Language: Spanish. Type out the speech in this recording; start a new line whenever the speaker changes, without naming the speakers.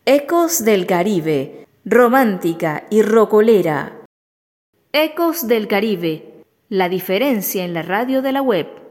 Ecos del Caribe, romántica y rocolera. Ecos del Caribe, la diferencia en la radio de la web.